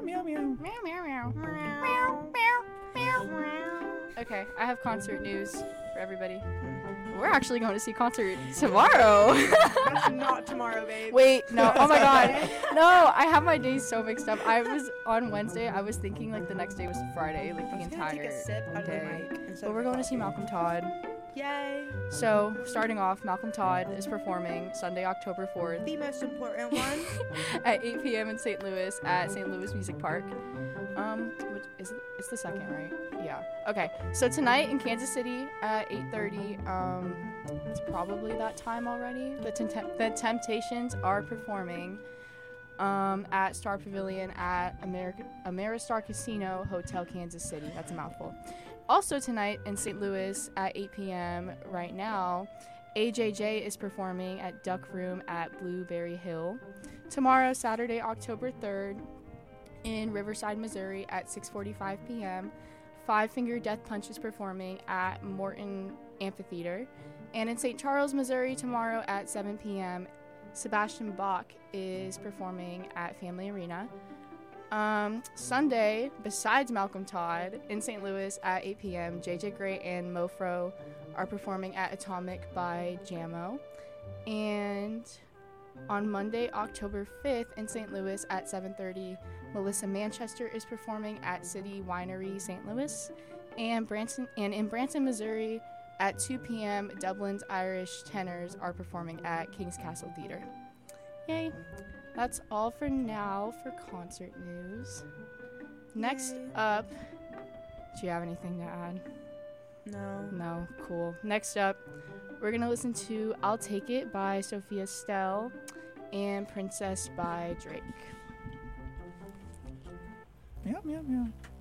meow, meow. Meow, meow, meow. Meow, meow, meow. Okay, I have concert news for everybody. We're actually going to see concert tomorrow. That's not tomorrow, babe. Wait, no. Oh my god. No, I have my days so mixed up. I was on Wednesday. I was thinking like the next day was Friday, like the I was gonna entire take a sip out of the day. mic instead But of we're going to coffee. see Malcolm Todd. Yay! So, starting off, Malcolm Todd is performing Sunday, October 4th The most important one. at 8 p.m. in St. Louis at St. Louis Music Park. Which is it's the second, right? Yeah. Okay. So tonight in Kansas City at 8:30. It's probably that time already. The Temptations are performing at Star Pavilion at Ameristar Casino Hotel, Kansas City. That's a mouthful. Also tonight in St. Louis at 8 p.m. right now, AJJ is performing at Duck Room at Blueberry Hill. Tomorrow, Saturday, October 3rd, in Riverside, Missouri at 6:45 p.m., Five Finger Death Punch is performing at Morton Amphitheater. And in St. Charles, Missouri, tomorrow at 7 p.m., Sebastian Bach is performing at Family Arena. Sunday, besides Malcolm Todd, in St. Louis at 8 p.m., JJ Gray and Mofro are performing at Atomic by Jamo. And on Monday, October 5th, in St. Louis at 7:30, Melissa Manchester is performing at City Winery, St. Louis. And in Branson, Missouri, at 2 p.m., Dublin's Irish Tenors are performing at King's Castle Theater. Yay! That's all for now for concert news. Next Yay. up, do you have anything to add? No. No? Cool. Next up, we're going to listen to I'll Take It by Sophia Stell and Princess by Drake. Meow, meow, meow.